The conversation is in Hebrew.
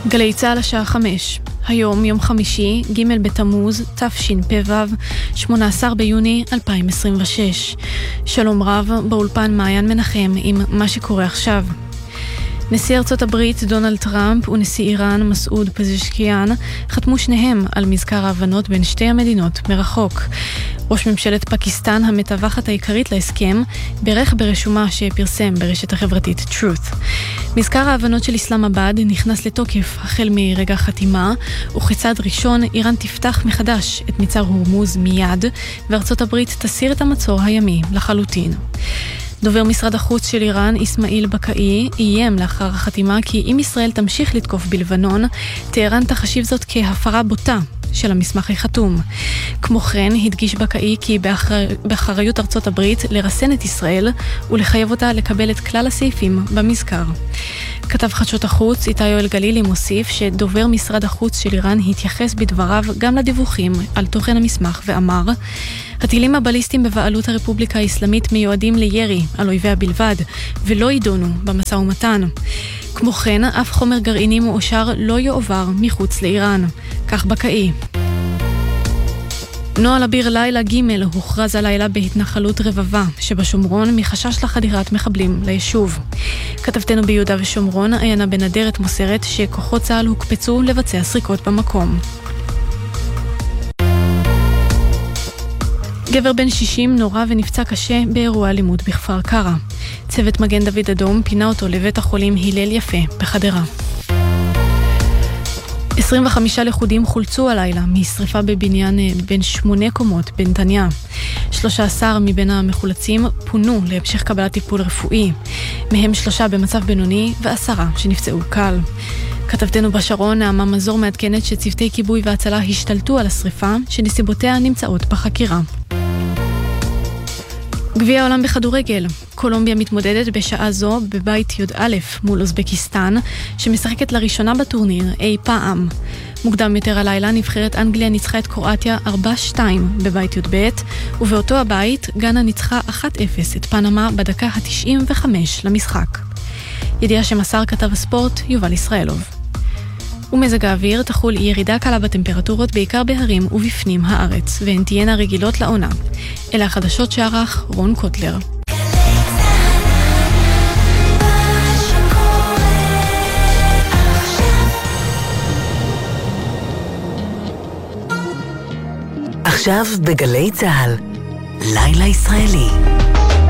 גלי צהל השעה 5. היום יום חמישי, ג' בתמוז, תשפ"ו, 18 ביוני 2026. שלום רב, באולפן מעיין מנחם עם מה שקורה עכשיו. נשיא ארצות הברית דונלד טראמפ ונשיא איראן מסעוד פזשקיאן חתמו שניהם על מזכר ההבנות בין שתי המדינות מרחוק. ראש ממשלת פקיסטן, המתווכת העיקרית להסכם, בירך ברשומה שפרסם ברשת החברתית Truth. מזכר ההבנות של אסלאמבאד נכנס לתוקף החל מרגע החתימה, וכצעד ראשון איראן תפתח מחדש את מצר הורמוז מיד, וארצות הברית תסיר את המצור הימי לחלוטין. דובר משרד החוץ של איראן, איסמעיל בקאי, איים לאחר החתימה כי אם ישראל תמשיך לתקוף בלבנון, טהרן תחשיב זאת כהפרה בוטה של המסמך החתום. כמו כן, הדגיש בקאי כי באחריות ארצות הברית לרסן את ישראל ולחייב אותה לקבל את כלל הסעיפים במזכר. כתב חדשות החוץ איתי יואל גלילי מוסיף שדובר משרד החוץ של איראן התייחס בדבריו גם לדיווחים על תוכן המסמך ואמר: הטילים הבליסטיים בבעלות הרפובליקה האסלאמית מיועדים לירי על אויביה בלבד ולא יידונו במשא ומתן. כמו כן, אף חומר גרעיני מאושר לא יועבר מחוץ לאיראן. כך בקאי. נוהל אביר לילה ג' הוכרז הלילה בהתנחלות רבבה שבשומרון מחשש לחדירת מחבלים ליישוב. כתבתנו ביהודה ושומרון, עיינה בן אדרת מוסרת שכוחות צה"ל הוקפצו לבצע סריקות במקום. גבר בן 60 נורא ונפצע קשה באירוע אלימות בכפר קרע. צוות מגן דוד אדום פינה אותו לבית החולים הלל יפה בחדרה. 25 לכודים חולצו הלילה משריפה בבניין בין 8 קומות בנתניה. 13 מבין המחולצים פונו להמשך קבלת טיפול רפואי. מהם 3 במצב בינוני ו10 שנפצעו קל. כתבתנו בשרון, נעמה מזור מעדכנת שצוותי כיבוי והצלה השתלטו על השריפה שנסיבותיה נמצאות בחקירה. גביע העולם בכדורגל. קולומביה מתמודדת בשעה זו בבית י"א מול אוזבקיסטן, שמשחקת לראשונה בטורניר אי פעם. מוקדם יותר הלילה נבחרת אנגליה ניצחה את קרואטיה 4-2 בבית י"ב, ובאותו הבית גאנה ניצחה 1-0 את פנמה בדקה ה-95 למשחק. ידיעה שמסר כתב הספורט יובל ישראלוב. ומזג האוויר תחול ירידה קלה בטמפרטורות בעיקר בהרים ובפנים הארץ, והן תהיינה רגילות לעונה. אלה החדשות שערך רון קוטלר. עכשיו בגלי צהל, לילה ישראלי.